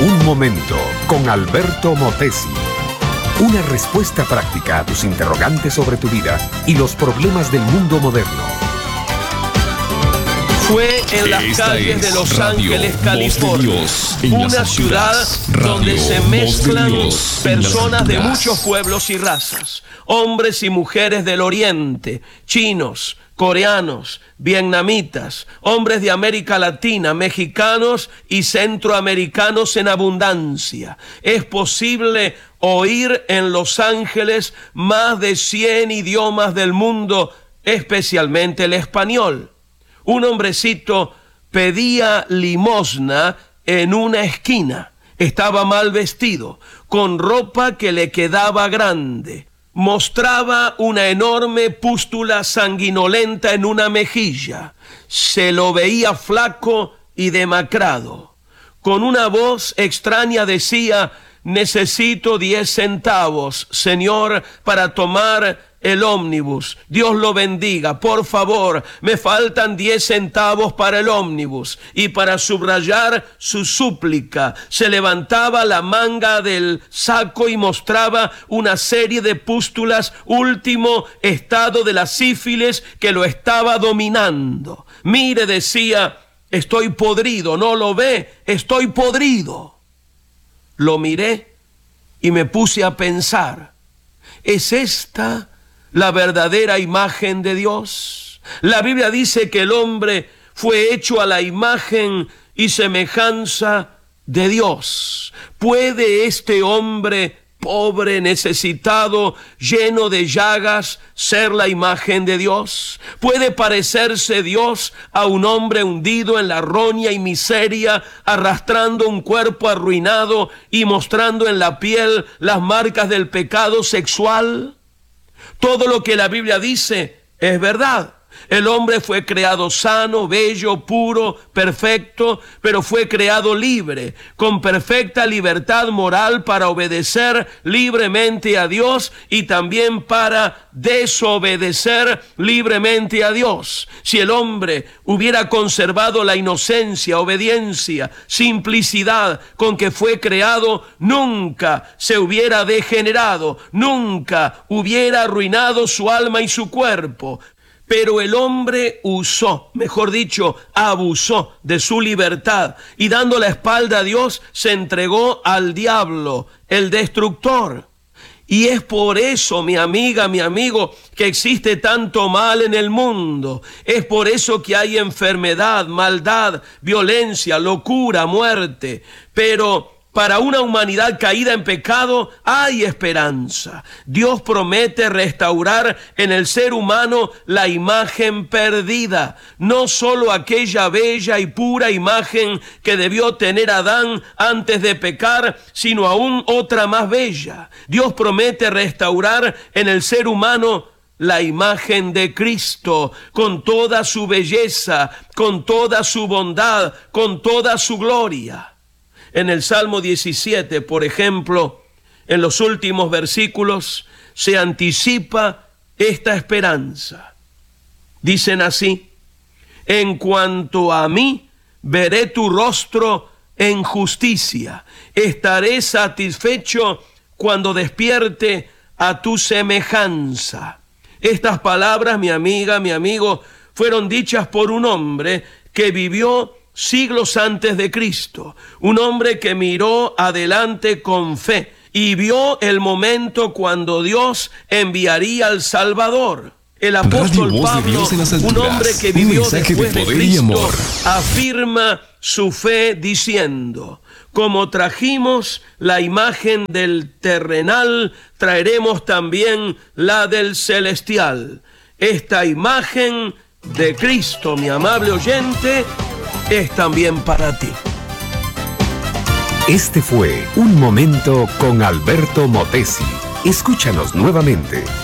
Un momento con Alberto Motesi. Una respuesta práctica a tus interrogantes sobre tu vida y los problemas del mundo moderno. Fue en las calles de Los Ángeles, California, una ciudad donde se mezclan personas de muchos pueblos y razas, hombres y mujeres del Oriente, chinos, coreanos, vietnamitas, hombres de América Latina, mexicanos y centroamericanos en abundancia. Es posible oír en Los Ángeles más de 100 idiomas del mundo, especialmente el español. Un hombrecito pedía limosna en una esquina. Estaba mal vestido, con ropa que le quedaba grande. Mostraba una enorme pústula sanguinolenta en una mejilla. Se lo veía flaco y demacrado. Con una voz extraña decía: necesito 10 centavos, señor, para tomar el ómnibus. Dios lo bendiga, por favor, me faltan 10 centavos para el ómnibus. Y para subrayar su súplica, se levantaba la manga del saco y mostraba una serie de pústulas, último estado de la sífilis que lo estaba dominando. Mire, decía, estoy podrido, ¿no lo ve? Estoy podrido. Lo miré y me puse a pensar, ¿es esta la verdadera imagen de Dios? La Biblia dice que el hombre fue hecho a la imagen y semejanza de Dios. ¿Puede este hombre pobre, necesitado, lleno de llagas, ser la imagen de Dios? ¿Puede parecerse Dios a un hombre hundido en la roña y miseria, arrastrando un cuerpo arruinado y mostrando en la piel las marcas del pecado sexual? Todo lo que la Biblia dice es verdad. El hombre fue creado sano, bello, puro, perfecto, pero fue creado libre, con perfecta libertad moral para obedecer libremente a Dios y también para desobedecer libremente a Dios. Si el hombre hubiera conservado la inocencia, obediencia, simplicidad con que fue creado, nunca se hubiera degenerado, nunca hubiera arruinado su alma y su cuerpo. Pero el hombre usó, mejor dicho, abusó de su libertad y dando la espalda a Dios se entregó al diablo, el destructor. Y es por eso, mi amiga, mi amigo, que existe tanto mal en el mundo. Es por eso que hay enfermedad, maldad, violencia, locura, muerte. Pero para una humanidad caída en pecado hay esperanza. Dios promete restaurar en el ser humano la imagen perdida, no solo aquella bella y pura imagen que debió tener Adán antes de pecar, sino aún otra más bella. Dios promete restaurar en el ser humano la imagen de Cristo, con toda su belleza, con toda su bondad, con toda su gloria. En el Salmo 17, por ejemplo, en los últimos versículos, se anticipa esta esperanza. Dicen así: en cuanto a mí, veré tu rostro en justicia. Estaré satisfecho cuando despierte a tu semejanza. Estas palabras, mi amiga, mi amigo, fueron dichas por un hombre que vivió siglos antes de Cristo, un hombre que miró adelante con fe y vio el momento cuando Dios enviaría al Salvador. El apóstol Pablo, un hombre que vivió después de Cristo, afirma su fe diciendo: como trajimos la imagen del terrenal, traeremos también la del celestial. Esta imagen de Cristo, mi amable oyente, es también para ti. Este fue Un Momento con Alberto Motesi. Escúchanos nuevamente